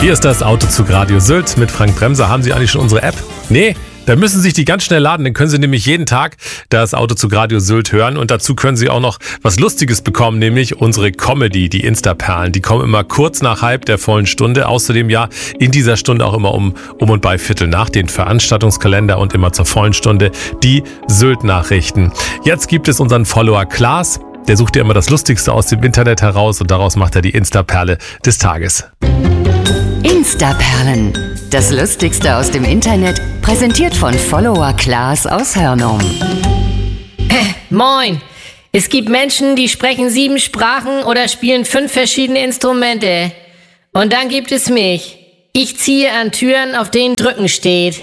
Hier ist das Autozug Radio Sylt mit Frank Bremser. Haben Sie eigentlich schon unsere App? Nee? Da müssen Sie sich die ganz schnell laden, dann können Sie nämlich jeden Tag das Autozug Radio Sylt hören und dazu können Sie auch noch was Lustiges bekommen, nämlich unsere Comedy, die Insta-Perlen. Die kommen immer kurz nach halb der vollen Stunde, außerdem ja in dieser Stunde auch immer um und bei Viertel nach den Veranstaltungskalender und immer zur vollen Stunde die Sylt-Nachrichten. Jetzt gibt es unseren Follower Klaas, der sucht ja immer das Lustigste aus dem Internet heraus und daraus macht er die Insta-Perle des Tages. Insta-Perlen. Das Lustigste aus dem Internet, präsentiert von Follower Klaas aus Hörnum. Moin! Es gibt Menschen, die sprechen 7 Sprachen oder spielen 5 verschiedene Instrumente. Und dann gibt es mich. Ich ziehe an Türen, auf denen Drücken steht.